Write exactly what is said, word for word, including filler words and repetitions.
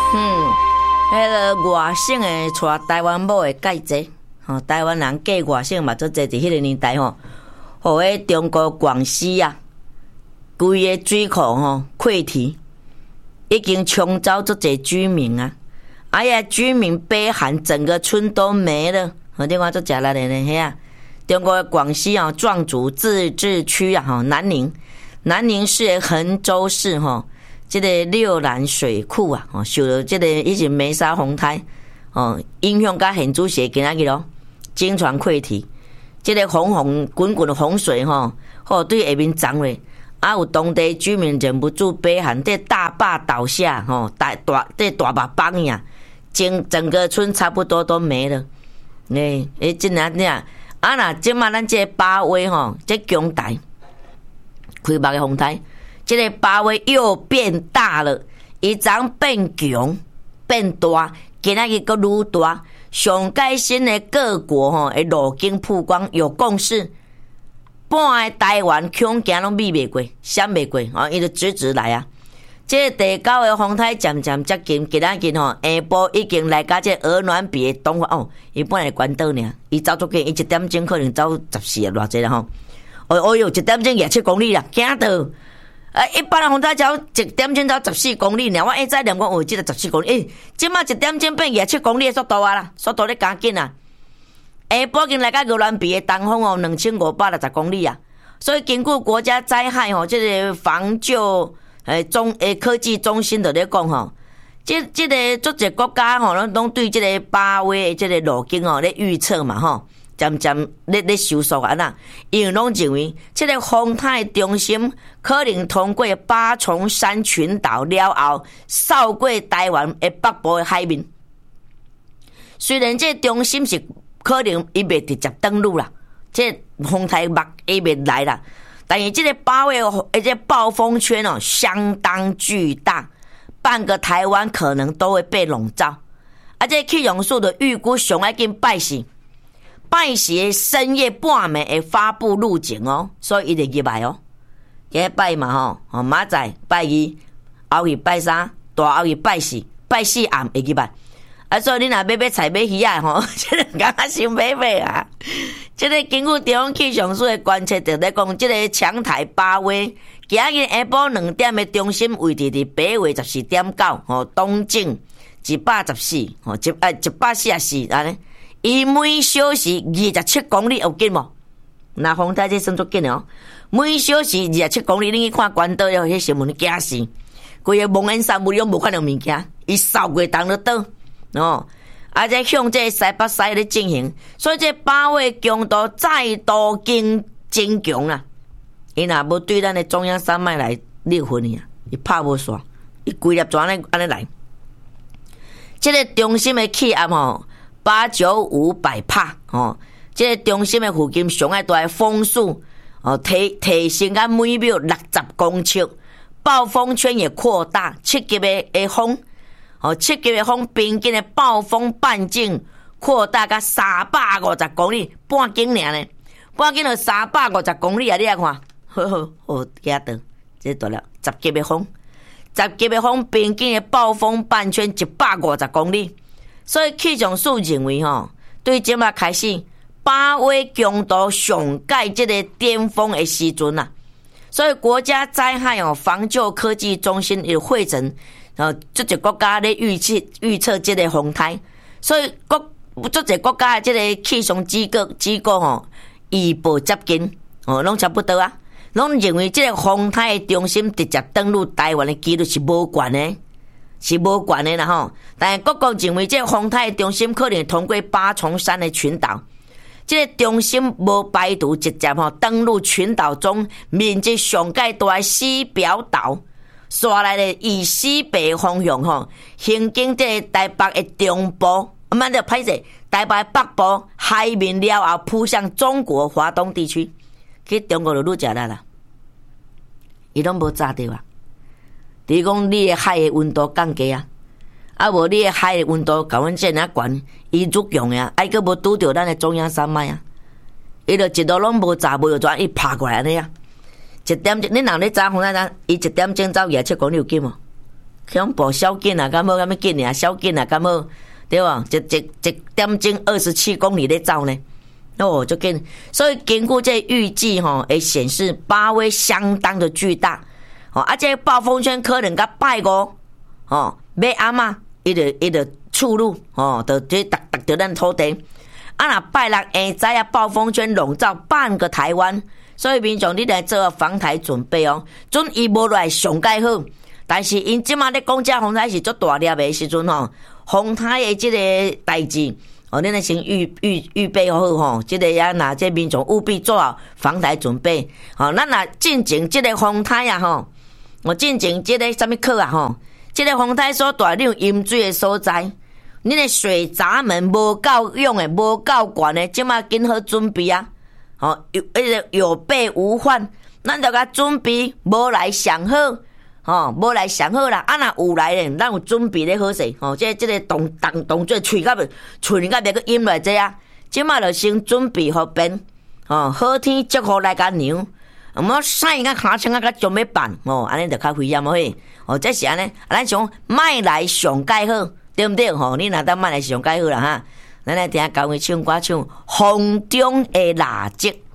嗯，迄个外省的娶台湾某的介济，吼，台湾人嫁外省嘛，足济。伫迄个年代吼，互迄中国广西啊，规个水库吼溃堤，已经冲走足济居民啊！哎呀，居民悲喊，整个村都没了。好，另外足食力的呢，嘿啊！中国广西啊，壮族自治区啊，吼，南宁，南宁市的衡州市吼。这个六兰水库啊，哦，受到这个以前梅沙洪台哦影响，甲现主写今仔日咯，经传溃堤，这个洪洪滚滚的洪水吼，吼对下面涨落，啊有当地居民忍不住悲喊，这大坝倒下，吼大大这大坝崩呀，整整个村差不多都没了。诶诶，真啊这样啊那即马咱这巴威吼，这强台开幕的洪台。这个巴威又变大了，伊长变强变大，今仔日阁愈大。上界新的各国吼，的路径曝光有共识，半个台湾恐惊拢避袂过，闪袂过，哦，伊就直直来啊。这个第九个风台渐渐接近，今仔日吼下晡已经来到这鹅銮鼻的东方哦，伊本来关岛尔，伊走足紧，伊一点钟可能走十四啊偌济啦吼。哦哦哟，一点钟廿七公里啦，惊到！啊，一般的风台只要一点钟走十四公里呢，我一再念讲哦，这个十四公里，诶、欸，即马一点钟变廿七公里的速度啊啦，速度咧加紧啊！下晡已经来到鹅銮鼻的东风哦，两千五百六十公里啊！所以根据国家灾害吼，这个防救诶中诶科技中心就咧讲吼，这这个足侪国家吼，拢拢对这个巴威的这个路径哦咧预测嘛吼。渐渐咧咧收缩啊呐，因为拢认为这个风台中心可能通过八重山群岛了后，扫过台湾的北部的海面。虽然这中心是可能伊袂直接登陆啦，这风台目伊袂来啦，但是这个八位而且暴风圈哦相当巨大，半个台湾可能都会被笼罩。啊，这气象署的预估上要紧拜四。拜四深夜半暝会发布路径哦，所以一定入来哦。今日拜嘛吼，哦明仔拜二，后日拜三，大后日拜四，拜四暗会入来。啊，所以你若买买菜买鱼啊吼，这个感觉先买买啊。这个根据地方气象署的观测，就咧讲，这个强台巴威，今日下晡两点的中心位置伫北纬十四点九，吼东经一百十四，吼一啊一百四十四安尼。伊每小时二十七公里有紧无？那风台这算足紧哦，每小时二十七公里，你去看关岛了，迄新闻惊死，规个蒙恩山物拢无看到物件，伊扫过东就倒哦，而且向这西北西咧进行，所以这八位强度再度增增强啦。伊若无对咱的中央山脉来裂痕呀，伊拍无煞，伊规粒全安安尼来。这个中心的气压吼。八九五百帕哦，这个中心的附近上爱大的风速哦，提提升到每秒六十公尺，暴风圈也扩大，七级的的风哦，七级的风平均的暴风半径扩大到三百五十公里，半径尔呢，半径就三百五十公里啊！你来看，好好好，惊到这大了，十级的风，十级的风平均的暴风半圈一百五十公里。所以气象署认为吼，对即马开始八威强度上盖这个巅峰的时阵啊，所以国家灾害哦防救科技中心有会诊，然后这些国家咧预测预测这个风台，所以国这些国家的这个气象机构机构吼，预报接近哦，拢差不多啊，拢认为这个风台的中心直接登陆台湾的几率是无悬的。是无悬的啦吼，但是各国认为这个风台的中心可能通过八重山的群岛，这个中心无排除直接吼登陆群岛中面积上界大的西表岛，刷来的以西北方向吼，行经这个台北的中部，唔免着歹势，台北北部海面了后扑向中国华东地区，去中国就愈食力啦，伊拢无炸着啊。你讲你的海的温度降低啊，啊无你的海的温度甲阮这样悬，伊愈强呀，啊个无拄着咱的中央山脉啊，伊就一路拢无炸，无就转伊爬过来安尼啊，一点钟你若咧早风咱咱，伊一点钟走廿七公里有紧无？ 恐怖小紧啊，敢无咁么紧啊，小紧啊，敢无对吧？一一一点钟二十七公里咧走呢，哦，就紧。所以经过这预计吼，会显示巴威相当的巨大，哦，啊，这暴风圈可能甲拜五，哦，要暗嘛，伊就伊就出入，哦，就这达达到咱土地。啊，若拜六下早啊，暴风圈笼罩半个台湾，所以民众你来做防台准备哦。准伊无来上介好。但是因即马咧讲这风台是足大粒的时阵吼，风台的即个代志，哦，恁咧先预预预备好吼，即、这个也拿这民众务必做好防台准备。哦，咱若进前即个风台啊吼，我进前即个啥物课啊吼，即、这个风台所带领淹水的所在，恁的水闸门无够用的，无够悬的，即马紧好准备啊！哦，有迄个有备无患，咱着甲准备，无来上好。哦，无来上好啦，啊若有来咧，咱有准备咧好势。哦，这这个动动动作，喙甲喙甲别个淹落这啊，即马就先准备好便。哦，好天祝福来甲娘，毋好晒甲骹穿啊甲将要办。哦，安尼就较危险哦嘿。哦，这是安尼，咱想莫来上介好，对毋对？吼、哦，你若当莫来上介好啦哈。咱来听教会唱歌唱《风中的蜡烛》。